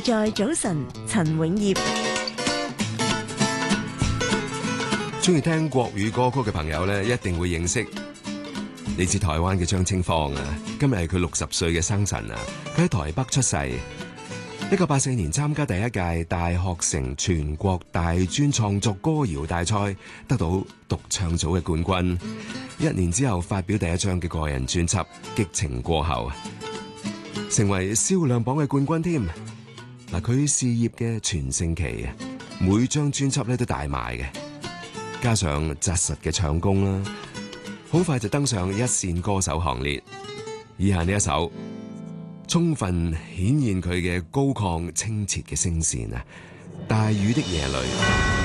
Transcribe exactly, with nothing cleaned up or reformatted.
在早晨，陳永業。 中意聽國語歌曲嘅朋友咧，一定會認識嚟自台灣嘅張清芳啊！今日係佢六十歲嘅生辰啊！佢喺台北出世，一九八四年參加第一屆大學城全國大專創作歌謠大賽，得到獨唱組嘅冠軍。一年之後發表第一張嘅個人專輯《激情過後》，成為銷量榜嘅冠軍添。嗱，佢事業嘅全盛期啊，每張專輯咧都大賣嘅。加上紮實嘅唱功啦，好快就登上一線歌手行列。以下呢一首，充分顯現佢嘅高亢清澈嘅聲線啊！大雨的夜裏。